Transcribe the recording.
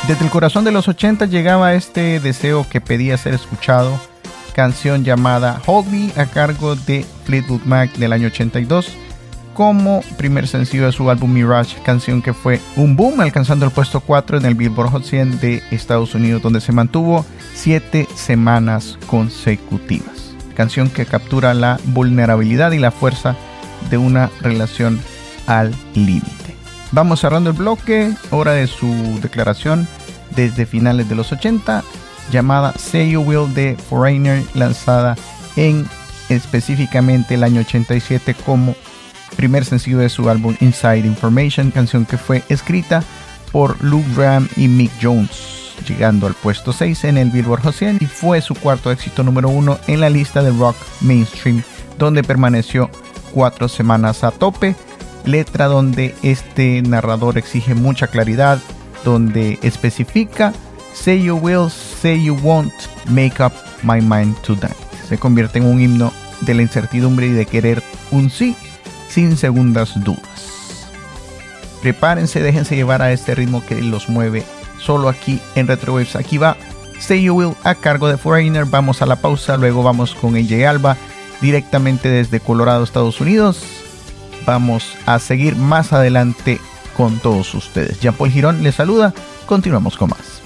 Desde el corazón de los 80 llegaba este deseo que pedía ser escuchado, canción llamada Hold Me a cargo de Fleetwood Mac del año 82 como primer sencillo de su álbum Mirage, canción que fue un boom alcanzando el puesto 4 en el Billboard Hot 100 de Estados Unidos, donde se mantuvo 7 semanas consecutivas. Canción que captura la vulnerabilidad y la fuerza de una relación al límite. Vamos cerrando el bloque, hora de su declaración desde finales de los 80, llamada Say You Will de Foreigner, lanzada en específicamente el año 87 como primer sencillo de su álbum Inside Information, canción que fue escrita por Luke Graham y Mick Jones, llegando al puesto 6 en el Billboard Hot 100 y fue su cuarto éxito número 1 en la lista de rock mainstream, donde permaneció 4 semanas a tope. Letra donde este narrador exige mucha claridad, donde especifica Say you will, say you won't, make up my mind tonight. Se convierte en un himno de la incertidumbre y de querer un sí sin segundas dudas. Prepárense, déjense llevar a este ritmo que los mueve solo aquí en Retrowaves. Aquí va Say You Will a cargo de Foreigner. Vamos a la pausa, luego vamos con AJ Alba directamente desde Colorado, Estados Unidos. Vamos a seguir más adelante con todos ustedes. Jean Paul Girón les saluda, continuamos con más.